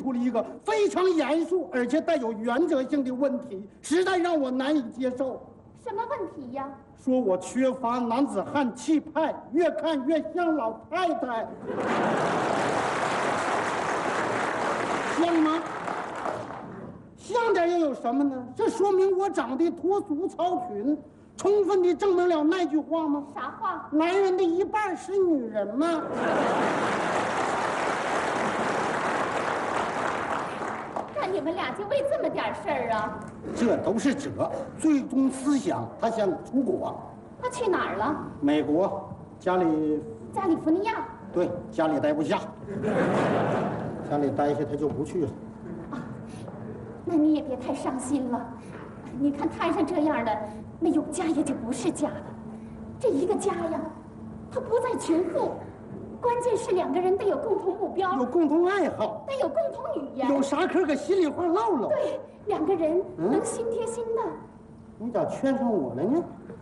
出了一个非常严肃而且带有原则性的问题，实在让我难以接受。 什么问题呀？ 说我缺乏男子汉气派，越看越像老太太。像吗？像点又有什么呢？这说明我长得脱俗超群，充分地证明了那句话吗？ 啥话？ 男人的一半是女人吗？ 看你们俩就为这么点事儿啊？ 这都是辙，最终思想他想出国。 他去哪儿了？ 美国，加利福尼亚。 对，家里待不下，家里待下他就不去了。 那你也别太伤心了，你看摊上这样的，那有家也就不是家了。这一个家呀，它不在群富，关键是两个人得有共同目标， 有共同爱好， 得有共同语言， 有啥可搁心里话唠唠。 对，两个人能心贴心的。 你咋劝上我了呢？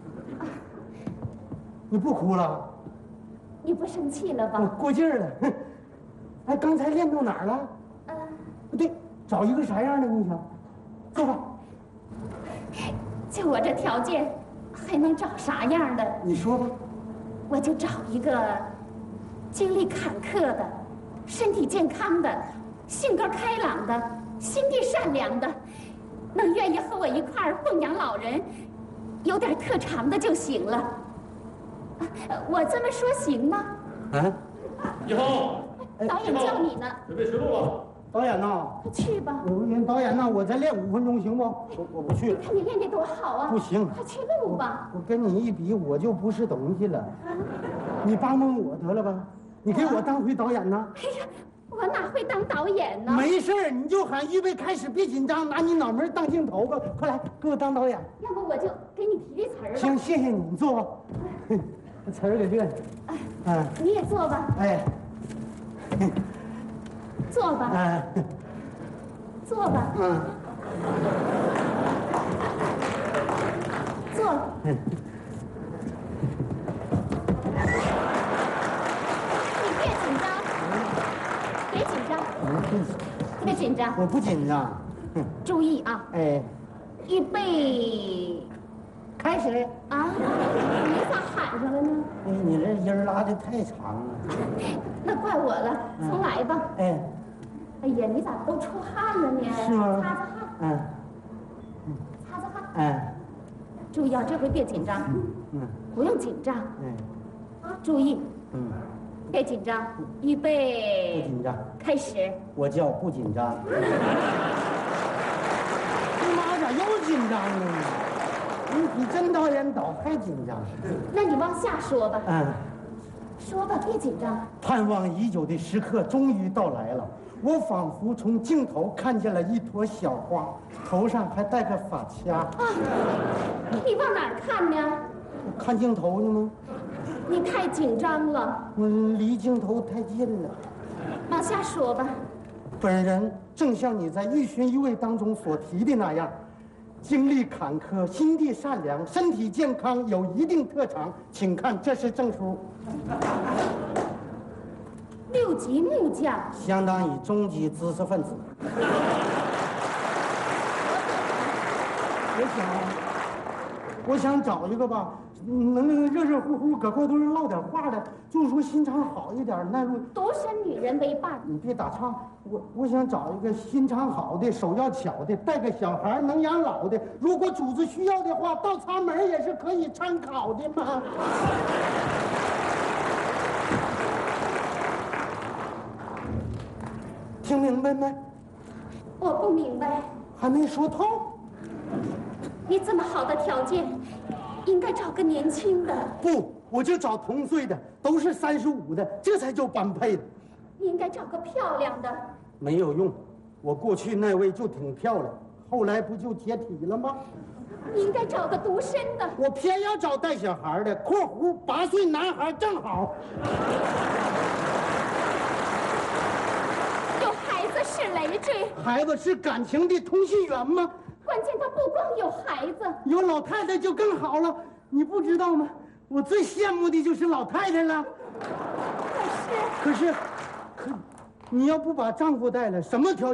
你不哭了？ 你不生气了吧？ 我过劲儿了。哎，刚才练到哪儿了？对，找一个啥样的？你想，坐吧。 就我这条件，还能找啥样的？ 你说吧。 我就找一个经历坎坷的、身体健康的、性格开朗的、心地善良的，能愿意和我一块儿奉养老人，有点特长的就行了。我这么说行吗？ 一号， 导演叫你呢。 准备实录了。 导演呐， 去吧。 导演呐，我再练5分钟行不？我不去了。 看你练得多好啊！ 不行， 快去录吧。 我跟你一比，我就不是东西了。你帮帮我得了吧？你给我当回导演呢？ 哎呀，我哪会当导演呢？ 没事儿，你就喊预备开始，别紧张，拿你脑门当镜头吧。快来，给我当导演。 要不我就给你提提词儿吧。 行，谢谢你，你坐吧。词儿给这。 你也坐吧。 哎。 坐吧。坐吧。坐。你别紧张，别紧张，别紧张。 我不紧张。 注意啊！预备， 开始啊！你咋喊上了呢？ 你这音儿拉的太长了。 那怪我了，重来吧。哎呀，你咋都出汗了呢？ 是吗？ 擦擦汗。擦擦汗。注意啊，这回别紧张。不用紧张。注意。别紧张。预备。 不紧张。 开始。 我叫不紧张。你妈咋又紧张了呢？你比真导演导还紧张。 那你往下说吧。说吧，别紧张。 盼望已久的时刻终于到来了，我仿佛从镜头看见了一朵小花，头上还戴个发卡。 你往哪儿看呢？ 看镜头呢吗？ 你太紧张了。 我离镜头太近了。 往下说吧。 本人正像你在一寻一味当中所提的那样，经历坎坷，心地善良，身体健康，有一定特长。请看，这是证书。 6级木匠， 相当于中级知识分子。我想找一个吧，能热热乎乎搁过头唠点话的，就是说心肠好一点，那路独身女人为伴。 你别打岔，我想找一个心肠好的，手要巧的，带个小孩能养老的。如果主子需要的话，倒插门也是可以参考的嘛。听明白没？ 我不明白。 还没说透。 你这么好的条件，应该找个年轻的。 不，我就找同岁的，都是35的，这才叫般配的。 你应该找个漂亮的。 没有用，我过去那位就挺漂亮，后来不就解体了吗？ 你应该找个独身的。 我偏要找带小孩的（括弧8岁男孩正好）。 有孩子是累赘， 孩子是感情的通信员吗？ 关键他不光有孩子， 有老太太就更好了。你不知道吗？我最羡慕的就是老太太了。可你要不把丈夫带来，什么条件？